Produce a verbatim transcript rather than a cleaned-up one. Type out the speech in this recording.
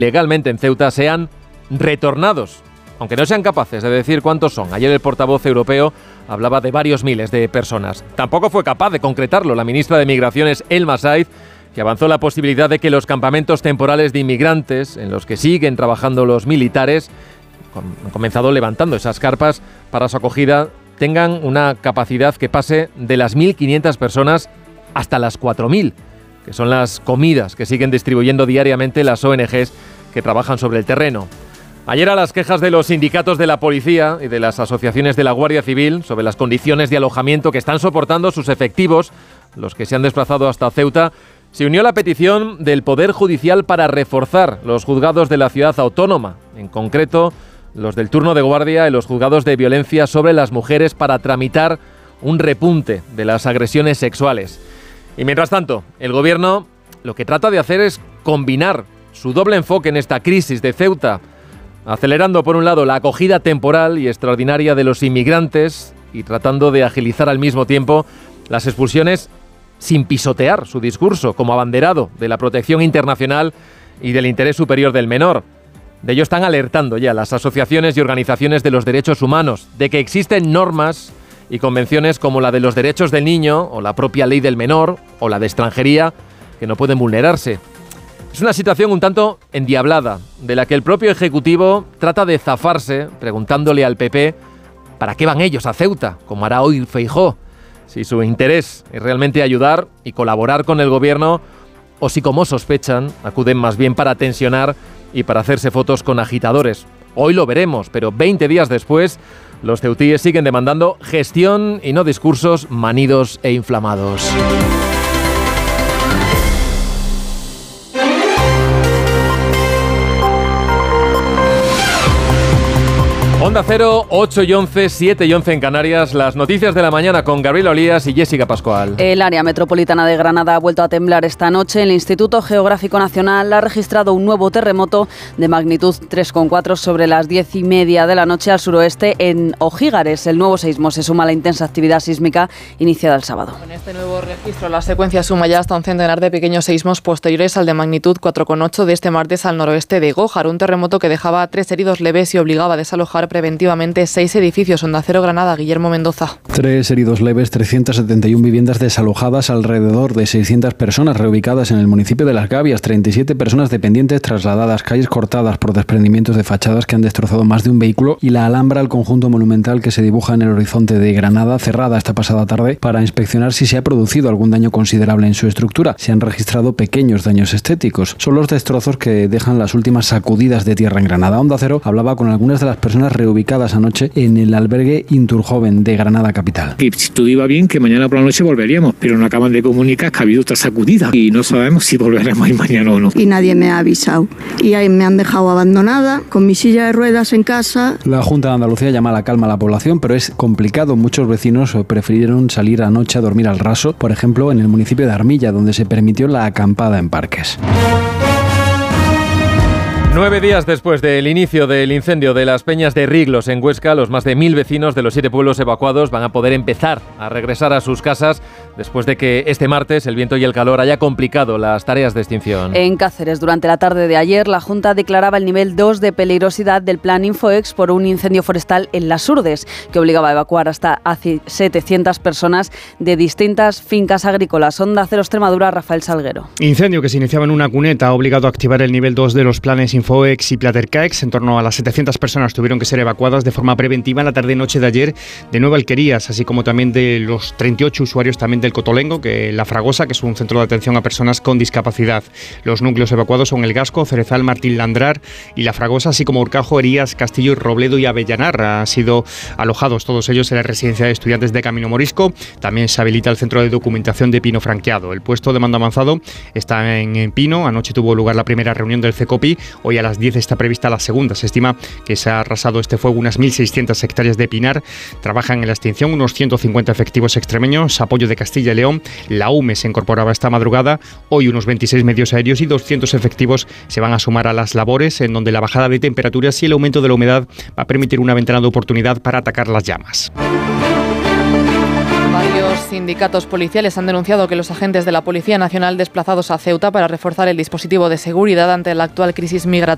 legalmente en Ceuta sean retornados, aunque no sean capaces de decir cuántos son. Ayer el portavoz europeo hablaba de varios miles de personas. Tampoco fue capaz de concretarlo la ministra de Migraciones, Elma Saiz, que avanzó la posibilidad de que los campamentos temporales de inmigrantes, en los que siguen trabajando los militares, han comenzado levantando esas carpas para su acogida, tengan una capacidad que pase de las mil quinientas personas hasta las cuatro mil, que son las comidas que siguen distribuyendo diariamente las O N Ges que trabajan sobre el terreno. Ayer, a las quejas de los sindicatos de la policía y de las asociaciones de la Guardia Civil sobre las condiciones de alojamiento que están soportando sus efectivos, los que se han desplazado hasta Ceuta, se unió la petición del Poder Judicial para reforzar los juzgados de la ciudad autónoma, en concreto los del turno de guardia y los juzgados de violencia sobre las mujeres, para tramitar un repunte de las agresiones sexuales. Y mientras tanto, el Gobierno lo que trata de hacer es combinar su doble enfoque en esta crisis de Ceuta, acelerando por un lado la acogida temporal y extraordinaria de los inmigrantes y tratando de agilizar al mismo tiempo las expulsiones sin pisotear su discurso como abanderado de la protección internacional y del interés superior del menor. De ello están alertando ya las asociaciones y organizaciones de los derechos humanos, de que existen normas y convenciones como la de los derechos del niño o la propia ley del menor o la de extranjería que no pueden vulnerarse. Es una situación un tanto endiablada, de la que el propio Ejecutivo trata de zafarse preguntándole al P P ¿para qué van ellos a Ceuta?, como hará hoy Feijóo, si su interés es realmente ayudar y colaborar con el Gobierno, o si, como sospechan, acuden más bien para tensionar y para hacerse fotos con agitadores. Hoy lo veremos, pero veinte días después, los ceutíes siguen demandando gestión y no discursos manidos e inflamados. Onda Cero, ocho y once, siete y once en Canarias. Las noticias de la mañana con Gabriel Olías y Jessica Pascual. El área metropolitana de Granada ha vuelto a temblar esta noche. El Instituto Geográfico Nacional ha registrado un nuevo terremoto de magnitud tres coma cuatro sobre las diez y media de la noche al suroeste en Ojígares. El nuevo seismo se suma a la intensa actividad sísmica iniciada el sábado. Con este nuevo registro, la secuencia suma ya hasta un centenar de pequeños seismos posteriores al de magnitud cuatro coma ocho de este martes al noroeste de Gójar. Un terremoto que dejaba a tres heridos leves y obligaba a desalojar preventivamente seis edificios. Onda Cero Granada, Guillermo Mendoza. Tres heridos leves, trescientas setenta y una viviendas desalojadas, alrededor de seiscientas personas reubicadas en el municipio de Las Gavias, treinta y siete personas dependientes trasladadas, calles cortadas por desprendimientos de fachadas que han destrozado más de un vehículo y la Alhambra, el conjunto monumental que se dibuja en el horizonte de Granada, cerrada esta pasada tarde para inspeccionar si se ha producido algún daño considerable en su estructura. Se han registrado pequeños daños estéticos. Son los destrozos que dejan las últimas sacudidas de tierra en Granada. Onda Cero hablaba con algunas de las personas reubicadas anoche en el albergue Inturjoven de Granada capital. Y si todo iba bien, que mañana por la noche volveríamos, pero nos acaban de comunicar que ha habido otra sacudida y no sabemos si volveremos ahí mañana o no. Y nadie me ha avisado. Y ahí me han dejado abandonada, con mi silla de ruedas en casa. La Junta de Andalucía llama a la calma a la población, pero es complicado. Muchos vecinos prefirieron salir anoche a dormir al raso, por ejemplo, en el municipio de Armilla, donde se permitió la acampada en parques. Nueve días después del inicio del incendio de las Peñas de Riglos en Huesca, los más de mil vecinos de los siete pueblos evacuados van a poder empezar a regresar a sus casas después de que este martes el viento y el calor haya complicado las tareas de extinción. En Cáceres, durante la tarde de ayer, la Junta declaraba el nivel dos de peligrosidad del plan Infoex por un incendio forestal en Las Urdes, que obligaba a evacuar hasta a setecientas personas de distintas fincas agrícolas. Onda Cero Extremadura, Rafael Salguero. Incendio que se iniciaba en una cuneta ha obligado a activar el nivel dos de los planes Infoex y Platercaex. En torno a las setecientas personas tuvieron que ser evacuadas de forma preventiva en la tarde-noche de ayer de Nueva Alquerías, así como también de los treinta y ocho usuarios también del Cotolengo, que La Fragosa, que es un centro de atención a personas con discapacidad. Los núcleos evacuados son El Gasco, Cerezal, Martín Landrar y La Fragosa, así como Urcajo, Herías, Castillo, Robledo y Avellanar. Han sido alojados todos ellos en la residencia de estudiantes de Camino Morisco. También se habilita el centro de documentación de Pino Franqueado. El puesto de mando avanzado está en Pino. Anoche tuvo lugar la primera reunión del CECOPI. Hoy a las diez está prevista la segunda. Se estima que se ha arrasado este fuego unas mil seiscientas hectáreas de pinar. Trabajan en la extinción unos ciento cincuenta efectivos extremeños, apoyo de Castilla y León. La U M E se incorporaba esta madrugada. Hoy unos veintiséis medios aéreos y doscientos efectivos se van a sumar a las labores, en donde la bajada de temperaturas y el aumento de la humedad va a permitir una ventana de oportunidad para atacar las llamas. Varios sindicatos policiales han denunciado que los agentes de la Policía Nacional desplazados a Ceuta para reforzar el dispositivo de seguridad ante la actual crisis migratoria